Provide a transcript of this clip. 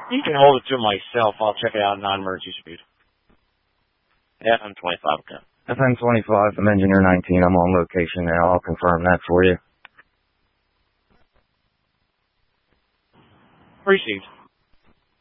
You can hold it to myself. I'll check it out non-emergency speed. FM 25, okay. FM 25, I'm Engineer 19. I'm on location now. I'll confirm that for you. Received.